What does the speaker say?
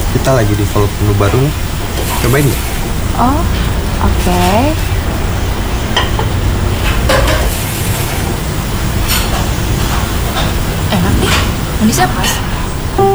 Kita lagi develop menu baru nih. Cobain nggak? Oh, oke. Enak nih, manisnya pas.